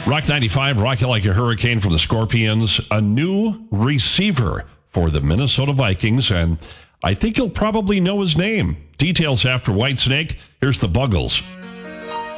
Rock 95, Rock You Like a Hurricane from the Scorpions. A new receiver for the Minnesota Vikings, and I think you'll probably know his name. Details after Whitesnake. Here's the Buggles.